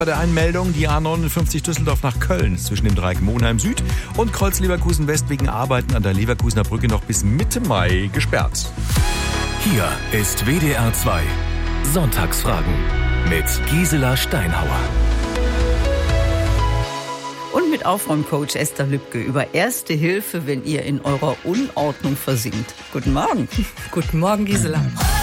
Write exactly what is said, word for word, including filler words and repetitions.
Bei der Einmeldung die A neunundfünfzig Düsseldorf nach Köln zwischen dem Dreieck Monheim Süd und Kreuz Leverkusen West wegen Arbeiten an der Leverkusener Brücke noch bis Mitte Mai gesperrt. Hier ist W D R zwei Sonntagsfragen mit Gisela Steinhauer. Und mit Aufräumcoach Esther Lübke über Erste Hilfe, wenn ihr in eurer Unordnung versinkt. Guten Morgen. Guten Morgen, Gisela.